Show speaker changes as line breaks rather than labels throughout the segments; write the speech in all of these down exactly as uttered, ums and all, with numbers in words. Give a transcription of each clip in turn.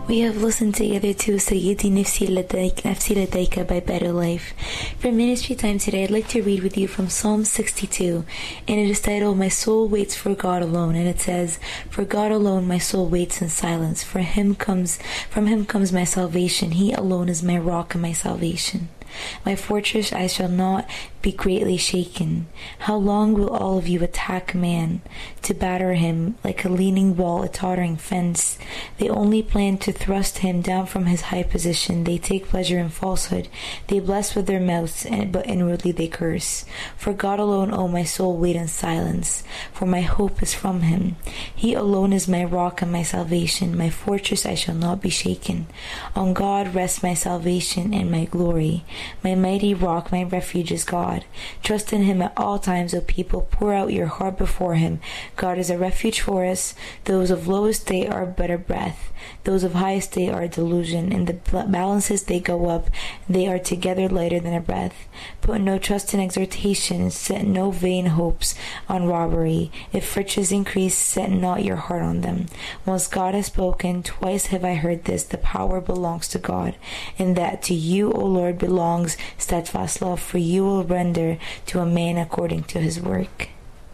We have listened together to Sayyidi Nafsi Ladaik, Nafsi Ladaika by Better Life. For ministry time today, I'd like to read with you from Psalm sixty-two, and it is titled, My Soul Waits for God Alone, and it says, For God alone my soul waits in silence, for him comes, from him comes my salvation, he alone is my rock and my salvation. My fortress, I shall not be greatly shaken. How long will all of you attack man, to batter him like a leaning wall, a tottering fence? They only plan to thrust him down from his high position. They take pleasure in falsehood. They bless with their mouths, but inwardly they curse. For God alone, O my soul, wait in silence, for my hope is from him. He alone is my rock and my salvation. My fortress, I shall not be shaken. On God rests my salvation and my glory. My mighty rock, my refuge is God. Trust in him at all times, O people. Pour out your heart before him. God is a refuge for us. Those of low estate are but a breath. Those of high estate are a delusion. In the balances they go up. They are together lighter than a breath. Put no trust in exhortation. Set no vain hopes on robbery. If riches increase, set not your heart on them. Once God has spoken, twice have I heard this. The power belongs to God, and that to you, O Lord, belongs steadfast love, for you will render to a man according to his work.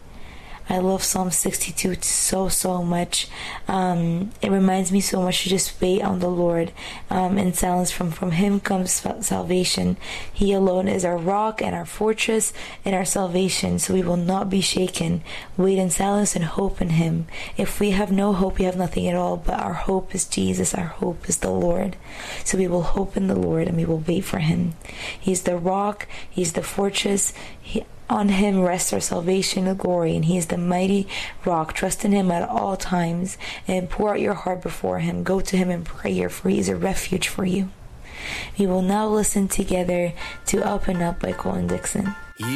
I love Psalm sixty-two so, so much. Um, it reminds me so much to just wait on the Lord um, in silence. From, from him comes salvation. He alone is our rock and our fortress and our salvation, so we will not be shaken. Wait in silence and hope in him. If we have no hope, we have nothing at all, but our hope is Jesus. Our hope is the Lord. So we will hope in the Lord and we will wait for him. He's the rock. He's the fortress. He On him rests our salvation and glory, and he is the mighty rock. Trust in him at all times, and pour out your heart before him. Go to him in prayer, for he is a refuge for you. We will now listen together to Up and Up by Colin Dixon.